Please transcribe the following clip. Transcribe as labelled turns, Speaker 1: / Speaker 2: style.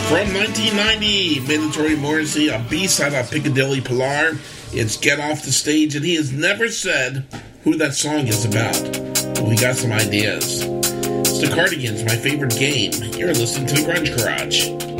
Speaker 1: From 1990, Mandatory Morrissey, a B-side of Piccadilly Pilar. It's Get Off the Stage, and he has never said who that song is about. But we got some ideas. It's the Cardigans, My Favorite Game. You're listening to the Grunge Garage.